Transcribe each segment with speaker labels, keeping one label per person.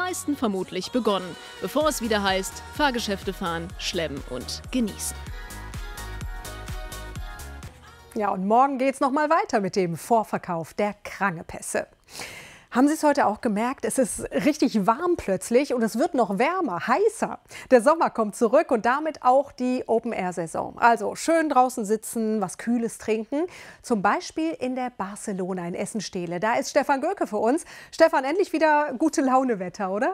Speaker 1: meisten vermutlich begonnen, bevor es wieder heißt, Fahrgeschäfte fahren, schlemmen und genießen.
Speaker 2: Ja, und morgen geht es noch mal weiter mit dem Vorverkauf der Krangepässe. Haben Sie es heute auch gemerkt? Es ist richtig warm plötzlich und es wird noch wärmer, heißer. Der Sommer kommt zurück und damit auch die Open-Air-Saison. Also schön draußen sitzen, was Kühles trinken. Zum Beispiel in der Barcelona in Essenstehle. Da ist Stefan Göke für uns. Stefan, endlich wieder gute Laune-Wetter, oder?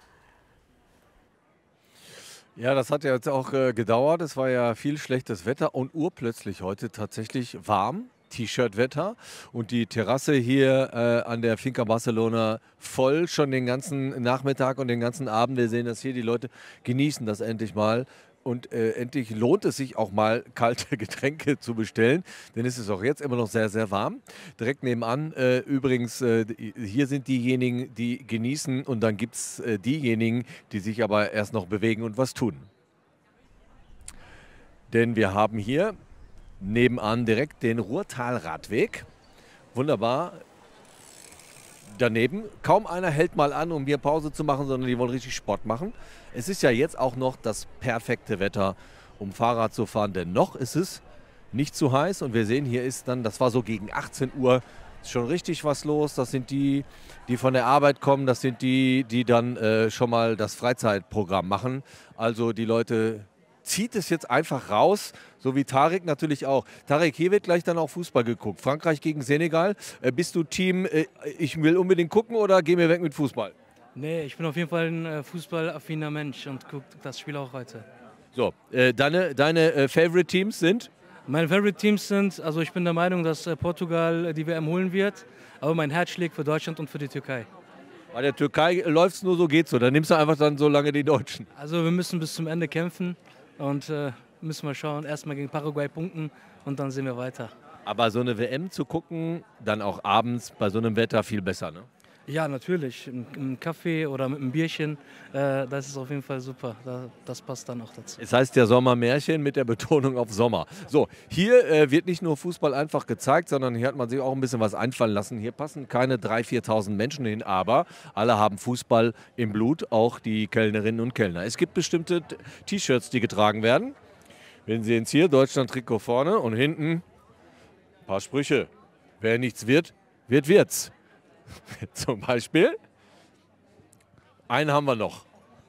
Speaker 3: Ja, das hat ja jetzt auch gedauert. Es war ja viel schlechtes Wetter und urplötzlich heute tatsächlich warm. T-Shirt-Wetter und die Terrasse hier an der Finca Barcelona voll schon den ganzen Nachmittag und den ganzen Abend. Wir sehen das hier, die Leute genießen das endlich mal. Und endlich lohnt es sich auch mal, kalte Getränke zu bestellen, denn es ist auch jetzt immer noch sehr, sehr warm. Direkt nebenan übrigens, hier sind diejenigen, die genießen und dann gibt es diejenigen, die sich aber erst noch bewegen und was tun. Denn wir haben hier nebenan direkt den Ruhrtalradweg. Wunderbar. Daneben, kaum einer hält mal an, um hier Pause zu machen, sondern die wollen richtig Sport machen. Es ist ja jetzt auch noch das perfekte Wetter, um Fahrrad zu fahren, denn noch ist es nicht zu heiß. Und wir sehen, hier ist dann, das war so gegen 18 Uhr, ist schon richtig was los. Das sind die, die von der Arbeit kommen, das sind die, die dann schon mal das Freizeitprogramm machen. Also die Leute zieht es jetzt einfach raus, so wie Tarek natürlich auch. Tarek, hier wird gleich dann auch Fußball geguckt. Frankreich gegen Senegal. Bist du Team, ich will unbedingt gucken oder gehen wir weg mit Fußball?
Speaker 4: Nee, ich bin auf jeden Fall ein fußballaffiner Mensch und gucke das Spiel auch heute.
Speaker 3: So, deine Favorite Teams sind?
Speaker 4: Meine Favorite Teams sind, also ich bin der Meinung, dass Portugal die WM holen wird, aber mein Herz schlägt für Deutschland und für die Türkei.
Speaker 3: Bei der Türkei läuft es nur so, geht's so. Dann nimmst du einfach dann so lange die Deutschen.
Speaker 4: Also wir müssen bis zum Ende kämpfen. Und müssen wir schauen, erstmal gegen Paraguay punkten und dann sehen wir weiter.
Speaker 3: Aber so eine WM zu gucken, dann auch abends bei so einem Wetter viel besser, ne?
Speaker 4: Ja, natürlich. Im Kaffee oder mit einem Bierchen, das ist auf jeden Fall super. Das passt dann auch dazu.
Speaker 3: Es heißt ja Sommermärchen mit der Betonung auf Sommer. So, hier wird nicht nur Fußball einfach gezeigt, sondern hier hat man sich auch ein bisschen was einfallen lassen. Hier passen keine 3.000, 4.000 Menschen hin, aber alle haben Fußball im Blut, auch die Kellnerinnen und Kellner. Es gibt bestimmte T-Shirts, die getragen werden. Wir sehen es hier, Deutschland-Trikot vorne und hinten ein paar Sprüche. Wer nichts wird, wird's. Zum Beispiel, einen haben wir noch.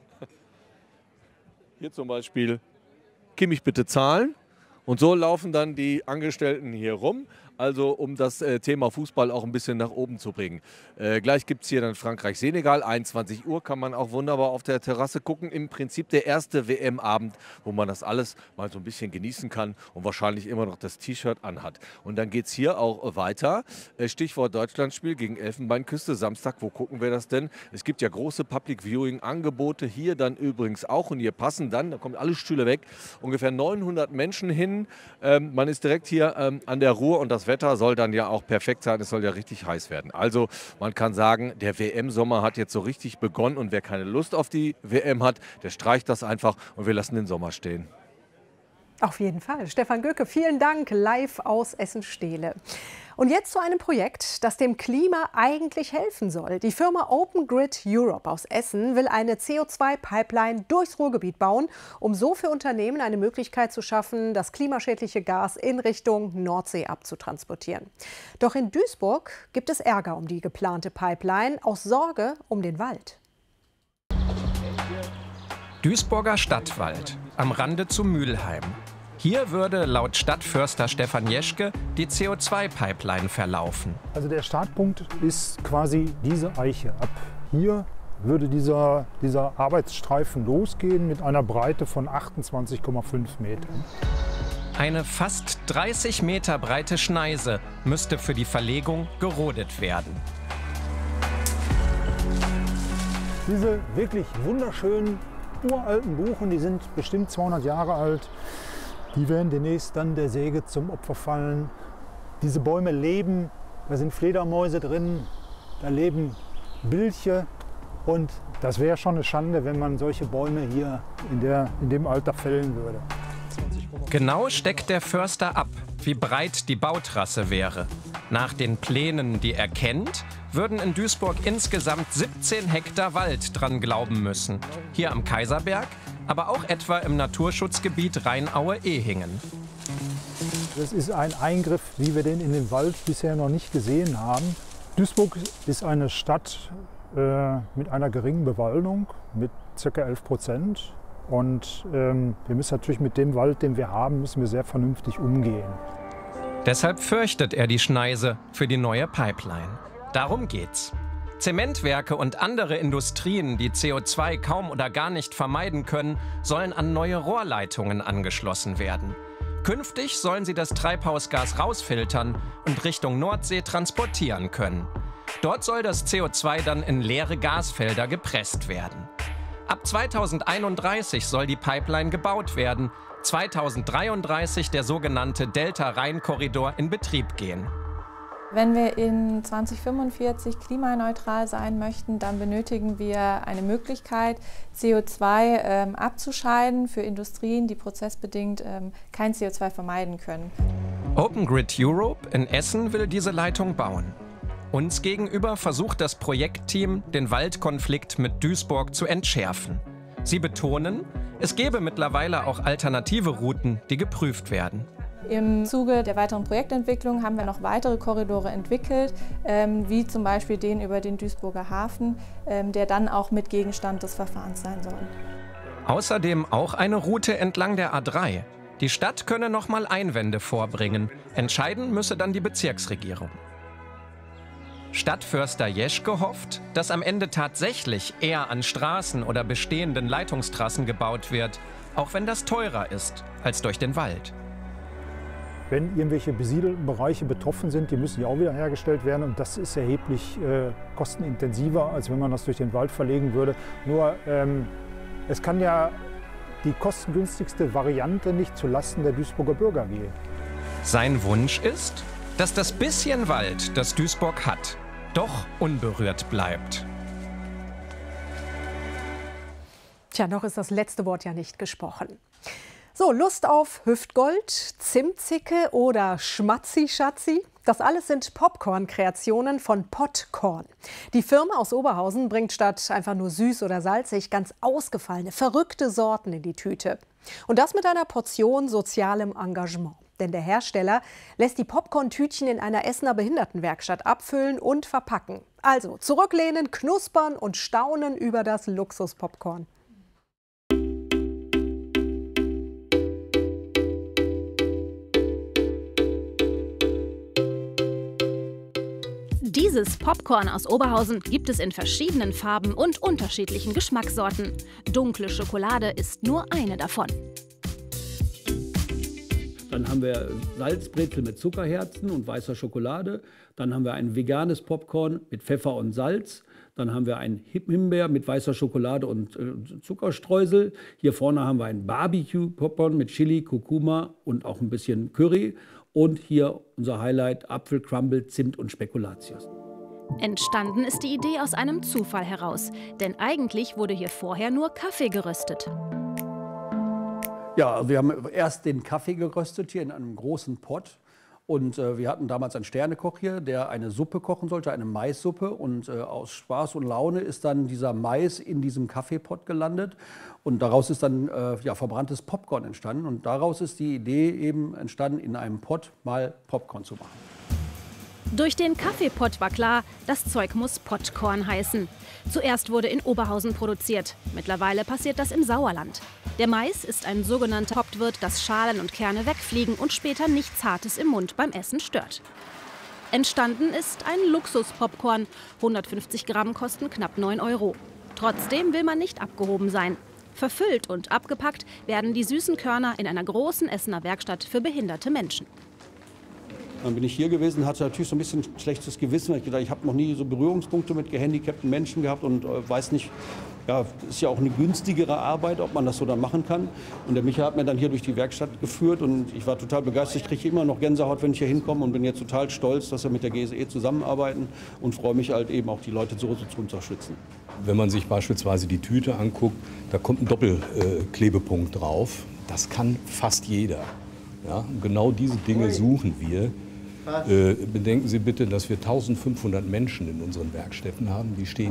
Speaker 3: Hier zum Beispiel, Kimmich bitte zahlen. Und so laufen dann die Angestellten hier rum, also um das Thema Fußball auch ein bisschen nach oben zu bringen. Gleich gibt es hier dann Frankreich-Senegal, 21 Uhr kann man auch wunderbar auf der Terrasse gucken. Im Prinzip der erste WM-Abend, wo man das alles mal so ein bisschen genießen kann und wahrscheinlich immer noch das T-Shirt anhat. Und dann geht es hier auch weiter. Stichwort Deutschlandspiel gegen Elfenbeinküste, Samstag, wo gucken wir das denn? Es gibt ja große Public-Viewing-Angebote, hier dann übrigens auch. Und hier passen dann, da kommen alle Stühle weg, ungefähr 900 Menschen hin. Man ist direkt hier an der Ruhr und das Wetter soll dann ja auch perfekt sein. Es soll ja richtig heiß werden. Also man kann sagen, der WM-Sommer hat jetzt so richtig begonnen und wer keine Lust auf die WM hat, der streicht das einfach und wir lassen den Sommer stehen.
Speaker 2: Auf jeden Fall. Stefan Göke, vielen Dank, live aus Essenstehle. Und jetzt zu einem Projekt, das dem Klima eigentlich helfen soll. Die Firma Open Grid Europe aus Essen will eine CO2-Pipeline durchs Ruhrgebiet bauen, um so für Unternehmen eine Möglichkeit zu schaffen, das klimaschädliche Gas in Richtung Nordsee abzutransportieren. Doch in Duisburg gibt es Ärger um die geplante Pipeline aus Sorge um den Wald.
Speaker 5: Duisburger Stadtwald, am Rande zu Mülheim. Hier würde laut Stadtförster Stefan Jeschke die CO2-Pipeline verlaufen.
Speaker 6: Also der Startpunkt ist quasi diese Eiche. Ab hier würde dieser Arbeitsstreifen losgehen mit einer Breite von 28,5 Metern.
Speaker 5: Eine fast 30 Meter breite Schneise müsste für die Verlegung gerodet werden.
Speaker 6: Diese wirklich wunderschönen uralten Buchen, die sind bestimmt 200 Jahre alt. Die werden demnächst dann der Säge zum Opfer fallen. Diese Bäume leben, da sind Fledermäuse drin, da leben Bilche. Und das wäre schon eine Schande, wenn man solche Bäume hier in dem Alter fällen würde.
Speaker 5: Genau steckt der Förster ab, wie breit die Bautrasse wäre. Nach den Plänen, die er kennt, würden in Duisburg insgesamt 17 Hektar Wald dran glauben müssen. Hier am Kaiserberg, aber auch etwa im Naturschutzgebiet Rheinaue-Ehingen.
Speaker 6: Das ist ein Eingriff, wie wir den in den Wald bisher noch nicht gesehen haben. Duisburg ist eine Stadt mit einer geringen Bewaldung, mit ca. 11%. Und wir müssen natürlich mit dem Wald, den wir haben, müssen wir sehr vernünftig umgehen.
Speaker 5: Deshalb fürchtet er die Schneise für die neue Pipeline. Darum geht's. Zementwerke und andere Industrien, die CO2 kaum oder gar nicht vermeiden können, sollen an neue Rohrleitungen angeschlossen werden. Künftig sollen sie das Treibhausgas rausfiltern und Richtung Nordsee transportieren können. Dort soll das CO2 dann in leere Gasfelder gepresst werden. Ab 2031 soll die Pipeline gebaut werden, 2033 der sogenannte Delta-Rhein-Korridor in Betrieb gehen.
Speaker 7: Wenn wir in 2045 klimaneutral sein möchten, dann benötigen wir eine Möglichkeit, CO2 abzuscheiden für Industrien, die prozessbedingt kein CO2 vermeiden können.
Speaker 5: Open Grid Europe in Essen will diese Leitung bauen. Uns gegenüber versucht das Projektteam, den Waldkonflikt mit Duisburg zu entschärfen. Sie betonen, es gebe mittlerweile auch alternative Routen, die geprüft werden.
Speaker 7: Im Zuge der weiteren Projektentwicklung haben wir noch weitere Korridore entwickelt, wie zum Beispiel den über den Duisburger Hafen, der dann auch mit Gegenstand des Verfahrens sein soll.
Speaker 5: Außerdem auch eine Route entlang der A3. Die Stadt könne noch mal Einwände vorbringen. Entscheiden müsse dann die Bezirksregierung. Stadtförster Jeschke hofft, dass am Ende tatsächlich eher an Straßen oder bestehenden Leitungstrassen gebaut wird, auch wenn das teurer ist als durch den Wald.
Speaker 6: Wenn irgendwelche besiedelten Bereiche betroffen sind, die müssen ja auch wieder hergestellt werden. Und das ist erheblich kostenintensiver, als wenn man das durch den Wald verlegen würde. Nur es kann ja die kostengünstigste Variante nicht zulasten der Duisburger Bürger gehen.
Speaker 5: Sein Wunsch ist, dass das bisschen Wald, das Duisburg hat, doch unberührt bleibt.
Speaker 2: Tja, noch ist das letzte Wort ja nicht gesprochen. So, Lust auf Hüftgold, Zimtzicke oder Schmatzi-Schatzi? Das alles sind Popcorn-Kreationen von Potcorn. Die Firma aus Oberhausen bringt statt einfach nur süß oder salzig ganz ausgefallene, verrückte Sorten in die Tüte. Und das mit einer Portion sozialem Engagement. Denn der Hersteller lässt die Popcorn-Tütchen in einer Essener Behindertenwerkstatt abfüllen und verpacken. Also zurücklehnen, knuspern und staunen über das Luxus-Popcorn.
Speaker 1: Dieses Popcorn aus Oberhausen gibt es in verschiedenen Farben und unterschiedlichen Geschmackssorten. Dunkle Schokolade ist nur eine davon.
Speaker 8: Dann haben wir Salzbrezel mit Zuckerherzen und weißer Schokolade. Dann haben wir ein veganes Popcorn mit Pfeffer und Salz. Dann haben wir ein Himbeer mit weißer Schokolade und Zuckerstreusel. Hier vorne haben wir ein Barbecue-Popcorn mit Chili, Kurkuma und auch ein bisschen Curry. Und hier unser Highlight, Apfelcrumble, Zimt und Spekulatius.
Speaker 1: Entstanden ist die Idee aus einem Zufall heraus. Denn eigentlich wurde hier vorher nur Kaffee geröstet.
Speaker 9: Ja, wir haben erst den Kaffee geröstet hier in einem großen Pott. Und wir hatten damals einen Sternekoch hier, der eine Suppe kochen sollte, eine Maissuppe. Und aus Spaß und Laune ist dann dieser Mais in diesem Kaffeepott gelandet. Und daraus ist dann verbranntes Popcorn entstanden. Und daraus ist die Idee eben entstanden, in einem Pott mal Popcorn zu machen.
Speaker 1: Durch den Kaffeepott war klar, das Zeug muss Potcorn heißen. Zuerst wurde in Oberhausen produziert. Mittlerweile passiert das im Sauerland. Der Mais ist ein sogenannter Hauptwirt, das Schalen und Kerne wegfliegen und später nichts Hartes im Mund beim Essen stört. Entstanden ist ein Luxus-Popcorn. 150 Gramm kosten knapp 9 €. Trotzdem will man nicht abgehoben sein. Verfüllt und abgepackt werden die süßen Körner in einer großen Essener Werkstatt für behinderte Menschen.
Speaker 9: Dann bin ich hier gewesen, hatte natürlich so ein bisschen schlechtes Gewissen, weil ich gedacht, ich habe noch nie so Berührungspunkte mit gehandicapten Menschen gehabt und weiß nicht, ja, ist ja auch eine günstigere Arbeit, ob man das so dann machen kann. Und der Michael hat mir dann hier durch die Werkstatt geführt und ich war total begeistert. Ich kriege immer noch Gänsehaut, wenn ich hier hinkomme und bin jetzt total stolz, dass wir mit der GSE zusammenarbeiten und freue mich halt eben auch, die Leute so zu unterstützen.
Speaker 10: Wenn man sich beispielsweise die Tüte anguckt, da kommt ein Doppelklebepunkt drauf. Das kann fast jeder. Ja? Und genau diese Dinge suchen wir. Bedenken Sie bitte, dass wir 1500 Menschen in unseren Werkstätten haben. Die stehen